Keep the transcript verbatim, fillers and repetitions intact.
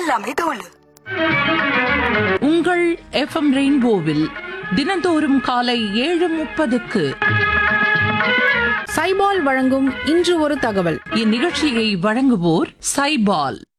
எல்லாமே தோல். உங்கள் எஃப்எம் ரெயின்போவில் தினந்தோறும் காலை ஏழு முப்பதுக்கு சைபால் வழங்கும் இன்று ஒரு தகவல். இந்நிகழ்ச்சியை வழங்குவோர் சைபால்.